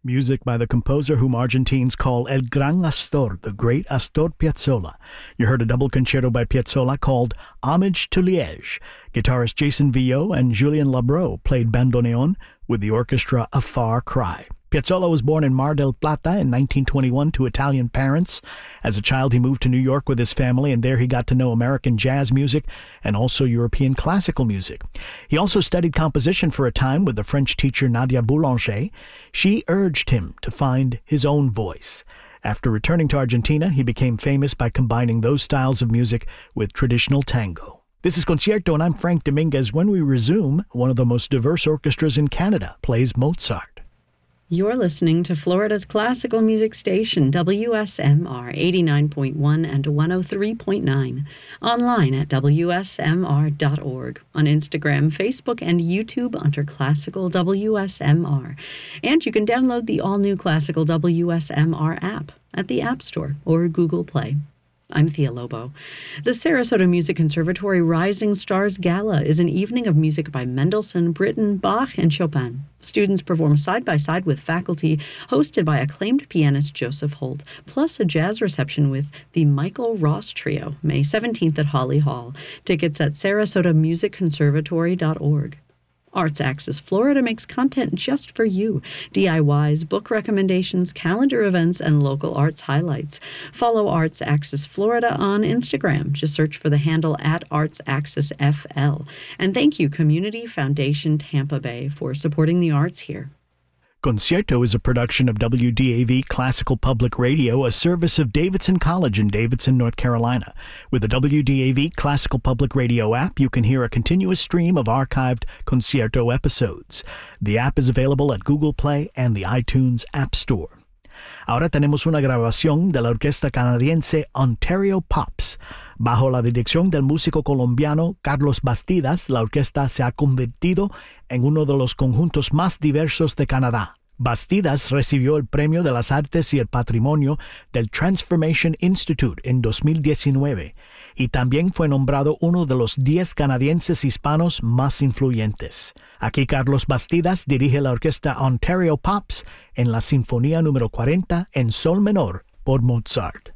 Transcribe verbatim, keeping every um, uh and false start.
Music by the composer whom Argentines call El Gran Astor, the Great Astor Piazzolla. You heard a double concerto by Piazzolla called Homage to Liège. Guitarist Jason Villot and Julien Labro played bandoneon with the orchestra A Far Cry. Piazzolla was born in Mar del Plata in nineteen twenty-one to Italian parents. As a child, he moved to New York with his family, and there he got to know American jazz music and also European classical music. He also studied composition for a time with the French teacher Nadia Boulanger. She urged him to find his own voice. After returning to Argentina, he became famous by combining those styles of music with traditional tango. This is Concierto, and I'm Frank Dominguez. When we resume, one of the most diverse orchestras in Canada plays Mozart. You're listening to Florida's classical music station, W S M R eighty-nine point one and one oh three point nine. Online at W S M R dot org. On Instagram, Facebook, and YouTube under Classical W S M R. And you can download the all-new Classical W S M R app at the App Store or Google Play. I'm Thea Lobo. The Sarasota Music Conservatory Rising Stars Gala is an evening of music by Mendelssohn, Britten, Bach, and Chopin. Students perform side-by-side with faculty, hosted by acclaimed pianist Joseph Holt, plus a jazz reception with the Michael Ross Trio, May seventeenth at Holly Hall. Tickets at sarasota music conservatory dot org. Arts Axis Florida makes content just for you. D I Ys, book recommendations, calendar events, and local arts highlights. Follow Arts Axis Florida on Instagram. Just search for the handle at Arts Axis F L. And thank you, Community Foundation Tampa Bay, for supporting the arts here. Concierto is a production of W D A V Classical Public Radio, a service of Davidson College in Davidson, North Carolina. With the W D A V Classical Public Radio app, you can hear a continuous stream of archived Concierto episodes. The app is available at Google Play and the iTunes App Store. Ahora tenemos una grabación de la orquesta canadiense Ontario Pops. Bajo la dirección del músico colombiano Carlos Bastidas, la orquesta se ha convertido en uno de los conjuntos más diversos de Canadá. Bastidas recibió el Premio de las Artes y el Patrimonio del Transformation Institute en dos mil diecinueve y también fue nombrado uno de los diez canadienses hispanos más influyentes. Aquí Carlos Bastidas dirige la orquesta Ontario Pops en la Sinfonía número cuarenta en Sol menor por Mozart.